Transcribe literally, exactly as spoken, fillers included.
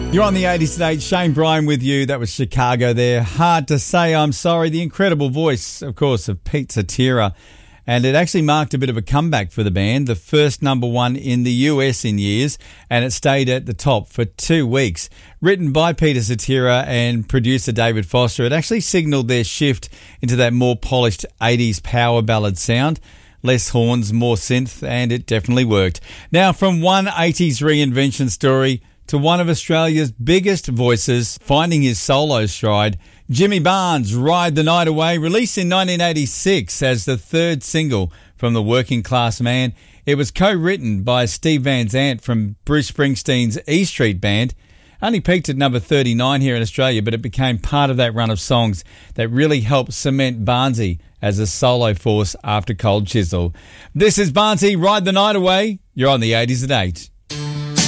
You're on the eighties today. Shane Bryan with you. That was Chicago there. Hard to Say I'm Sorry. The incredible voice, of course, of Pete Cetera. And it actually marked a bit of a comeback for the band. The first number one in the U S in years. And it stayed at the top for two weeks. Written by Peter Cetera and producer David Foster, it actually signalled their shift into that more polished eighties power ballad sound. Less horns, more synth, and it definitely worked. Now, from one eighties reinvention story to one of Australia's biggest voices finding his solo stride, Jimmy Barnes' Ride the Night Away, released in nineteen eighty-six as the third single from The Working Class Man. It was co-written by Steve Van Zandt from Bruce Springsteen's E Street Band. Only peaked at number thirty-nine here in Australia, but it became part of that run of songs that really helped cement Barnesy as a solo force after Cold Chisel. This is Barnesy, Ride the Night Away. You're on the eighties at eight.